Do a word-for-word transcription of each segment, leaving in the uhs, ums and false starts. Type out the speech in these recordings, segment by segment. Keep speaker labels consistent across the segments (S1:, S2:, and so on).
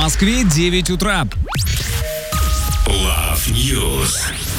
S1: Москве девять утра.
S2: Love News.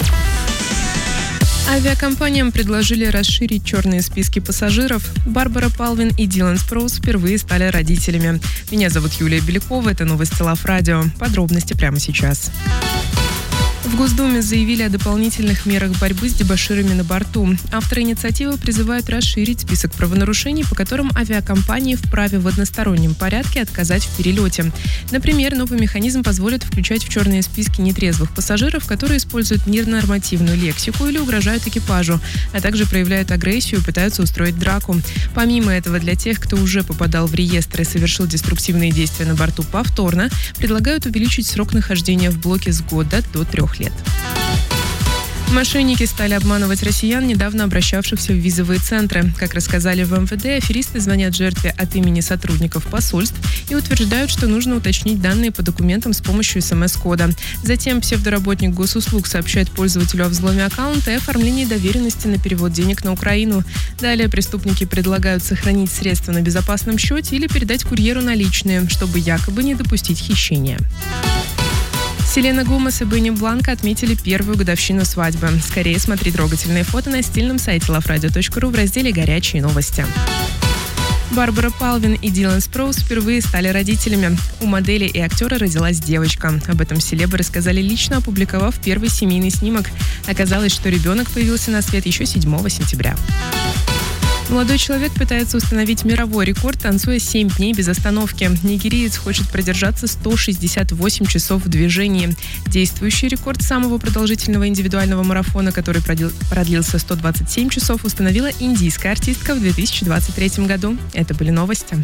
S3: Авиакомпаниям предложили расширить черные списки пассажиров. Барбара Палвин и Дилан Спроус впервые стали родителями. Меня зовут Юлия Белякова, это новости Love Radio. Подробности прямо сейчас. В Госдуме заявили о дополнительных мерах борьбы с дебоширами на борту. Авторы инициативы призывают расширить список правонарушений, по которым авиакомпании вправе в одностороннем порядке отказать в перелете. Например, новый механизм позволит включать в черные списки нетрезвых пассажиров, которые используют ненормативную лексику или угрожают экипажу, а также проявляют агрессию и пытаются устроить драку. Помимо этого, для тех, кто уже попадал в реестр и совершил деструктивные действия на борту повторно, предлагают увеличить срок нахождения в блоке с года до трех лет. Мошенники стали обманывать россиян, недавно обращавшихся в визовые центры. Как рассказали в эм вэ дэ, аферисты звонят жертве от имени сотрудников посольств и утверждают, что нужно уточнить данные по документам с помощью эс эм эс-кода. Затем псевдоработник госуслуг сообщает пользователю о взломе аккаунта и оформлении доверенности на перевод денег на Украину. Далее преступники предлагают сохранить средства на безопасном счете или передать курьеру наличные, чтобы якобы не допустить хищения. Селена Гомес и Бенни Бланко отметили первую годовщину свадьбы. Скорее смотри трогательные фото на стильном сайте лав радио точка ру в разделе «Горячие новости». Барбара Палвин и Дилан Спроус впервые стали родителями. У модели и актера родилась девочка. Об этом селебры рассказали лично, опубликовав первый семейный снимок. Оказалось, что ребенок появился на свет еще седьмого сентября. Молодой человек пытается установить мировой рекорд, танцуя семь дней без остановки. Нигериец хочет продержаться сто шестьдесят восемь часов в движении. Действующий рекорд самого продолжительного индивидуального марафона, который продлился сто двадцать семь часов, установила индийская артистка в две тысячи двадцать третьем году. Это были новости.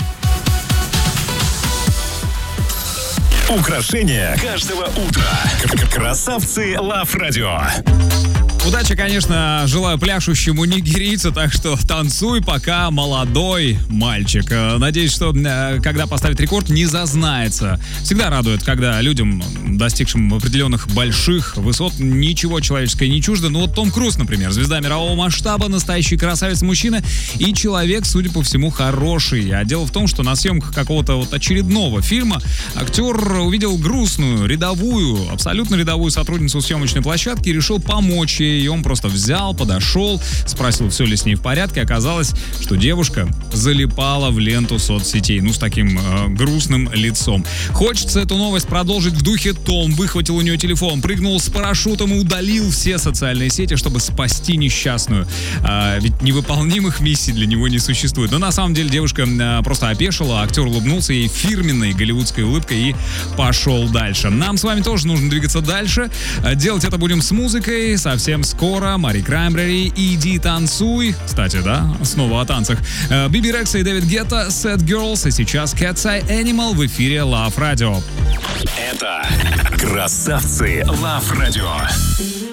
S2: Украшение каждого утра. Красавцы Love Radio.
S1: Удачи, конечно, желаю пляшущему нигерийцу, так что танцуй, пока молодой мальчик. Надеюсь, что когда поставит рекорд, не зазнается. Всегда радует, когда людям, достигшим определенных больших высот, ничего человеческое не чуждо. Ну вот Том Круз, например, звезда мирового масштаба, настоящий красавец-мужчина и человек, судя по всему, хороший. А дело в том, что на съемках какого-то вот очередного фильма актер увидел грустную, рядовую, абсолютно рядовую сотрудницу съемочной площадки и решил помочь ей. И он просто взял, подошел, спросил, все ли с ней в порядке. Оказалось, что девушка залипала в ленту соцсетей. Ну, с таким э, грустным лицом. Хочется эту новость продолжить в духе Том. Выхватил у нее телефон, прыгнул с парашютом и удалил все социальные сети, чтобы спасти несчастную. А, ведь невыполнимых миссий для него не существует. Но на самом деле девушка э, просто опешила, актер улыбнулся ей фирменной голливудской улыбкой и пошел дальше. Нам с вами тоже нужно двигаться дальше. Делать это будем с музыкой. Совсем скоро Мари Краймбрери, «Иди танцуй». Кстати, да, снова о танцах. Биби Рекса и Дэвид Гетта, «Sad Girls», и сейчас Cat's Eye Animal в эфире Love Radio.
S2: Это красавцы Love Radio.